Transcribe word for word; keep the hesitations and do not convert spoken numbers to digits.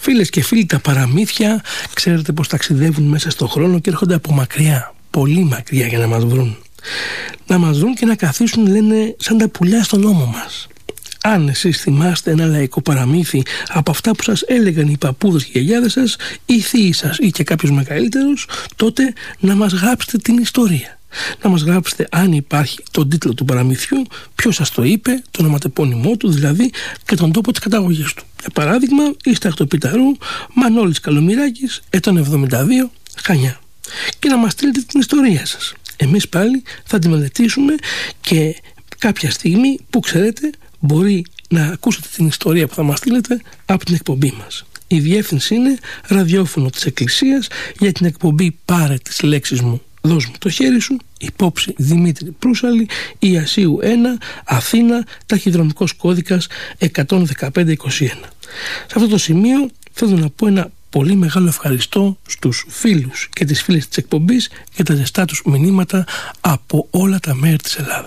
Φίλες και φίλοι, τα παραμύθια ξέρετε πως ταξιδεύουν μέσα στον χρόνο και έρχονται από μακριά, πολύ μακριά, για να μας βρουν. Να μας βρουν και να καθίσουν, λένε, σαν τα πουλιά στον ώμο μας. Αν εσείς θυμάστε ένα λαϊκό παραμύθι από αυτά που σας έλεγαν οι παππούδες και οι γιαγιάδες σας, οι θείοι σας ή και κάποιος μεγαλύτερος, τότε να μας γράψετε την ιστορία. Να μας γράψετε, αν υπάρχει, τον τίτλο του παραμυθιού, ποιος σας το είπε, το ονοματεπώνυμό του δηλαδή και τον τόπο της καταγωγής του. Για παράδειγμα, είστε Αχτωπιταρού, Μανώλης Καλομυράκης, εκατόν εβδομήντα δύο, Χανιά. Και να μας στείλετε την ιστορία σας. Εμείς πάλι θα τη μελετήσουμε και κάποια στιγμή που ξέρετε μπορεί να ακούσετε την ιστορία που θα μας στείλετε από την εκπομπή μας. Η διεύθυνση είναι ραδιόφωνο της Εκκλησίας, για την εκπομπή πάρε τις λέξεις μου, δώσ' μου το χέρι σου, υπόψη Δημήτρη Προύσαλη, Ιασίου ένα, Αθήνα, ταχυδρομικός κώδικας εκατόν δεκαπέντε είκοσι ένα. Σε αυτό το σημείο θέλω να πω ένα πολύ μεγάλο ευχαριστώ στους φίλους και τις φίλες της εκπομπής για τα ζεστά τους μηνύματα από όλα τα μέρη της Ελλάδας.